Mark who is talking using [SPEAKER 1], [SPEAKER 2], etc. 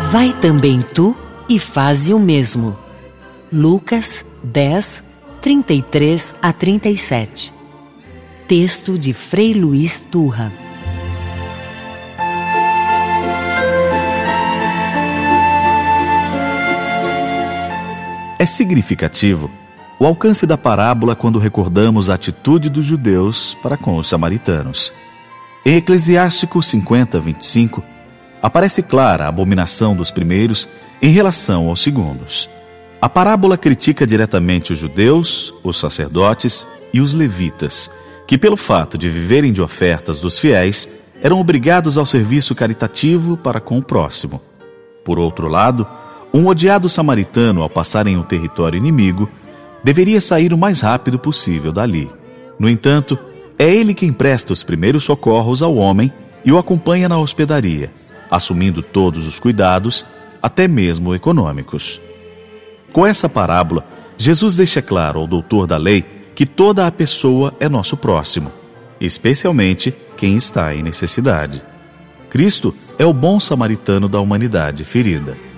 [SPEAKER 1] Vai também tu e faze o mesmo. Lucas 10, 33 a 37. Texto de Frei Luiz Turra.
[SPEAKER 2] É significativo o alcance da parábola quando recordamos a atitude dos judeus para com os samaritanos. Em Eclesiástico 50, 25, aparece clara a abominação dos primeiros em relação aos segundos. A parábola critica diretamente os judeus, os sacerdotes e os levitas, que pelo fato de viverem de ofertas dos fiéis, eram obrigados ao serviço caritativo para com o próximo. Por outro lado, um odiado samaritano, ao passar em um território inimigo, deveria sair o mais rápido possível dali. No entanto, é ele quem presta os primeiros socorros ao homem e o acompanha na hospedaria, assumindo todos os cuidados, até mesmo econômicos. Com essa parábola, Jesus deixa claro ao doutor da lei que toda a pessoa é nosso próximo, especialmente quem está em necessidade. Cristo é o bom samaritano da humanidade ferida.